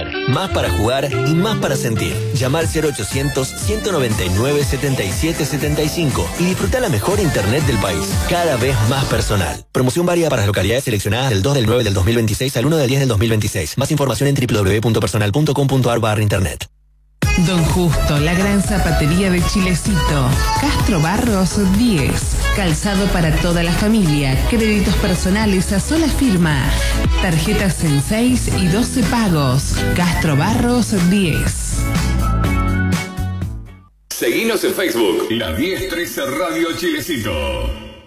Movistar. Más para jugar y más para sentir. Llama al 0800-199-7775 y disfruta la mejor internet del país. Cada vez más personal. Promoción válida para las localidades seleccionadas del 2 del 9 del 2026 al 1 del 10 del 2026. Más información en www.personal.com.ar/internet. Don Justo, la gran zapatería de Chilecito. Castro Barros 10. Calzado para toda la familia. Créditos personales a sola firma. Tarjetas en 6 y 12 pagos. Castro Barros 10. Seguinos en Facebook, La 1013 Radio Chilecito.